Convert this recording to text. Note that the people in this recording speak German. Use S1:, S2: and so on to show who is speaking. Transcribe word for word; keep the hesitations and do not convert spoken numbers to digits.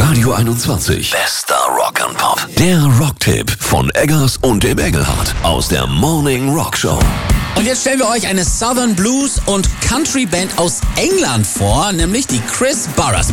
S1: Radio einundzwanzig. Bester Rock and Pop. Der Rocktipp von Eggers und dem Engelhardt aus der Morning Rock Show.
S2: Und jetzt stellen wir euch eine Southern Blues und Country Band aus England vor, nämlich die Chris Barras.